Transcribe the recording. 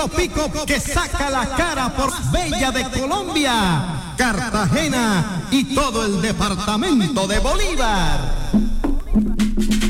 Tiro Pico que saca la cara por Bella de Colombia, Cartagena y todo el departamento de Bolívar.